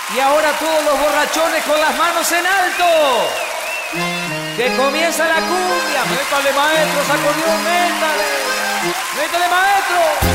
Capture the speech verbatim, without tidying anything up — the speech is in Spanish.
Y ahora todos los borrachones con las manos en alto. Que comienza la cumbia. Métale, maestro, acordeón, métale. Métale, maestro.